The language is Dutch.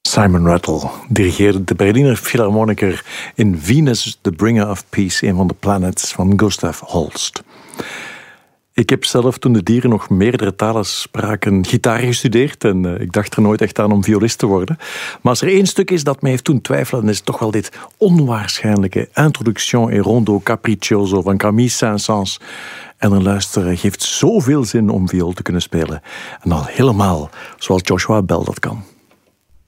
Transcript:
Simon Rattle dirigeerde de Berliner Philharmoniker in Venus, the Bringer of Peace, een van de planets van Gustav Holst. Ik heb zelf, toen de dieren nog meerdere talen spraken, gitaar gestudeerd en ik dacht er nooit echt aan om violist te worden. Maar als er één stuk is dat mij heeft doen twijfelen, dan is het toch wel dit onwaarschijnlijke Introduction et Rondo Capriccioso van Camille Saint-Saëns. En een luisteren geeft zoveel zin om viool te kunnen spelen. En dan helemaal zoals Joshua Bell dat kan.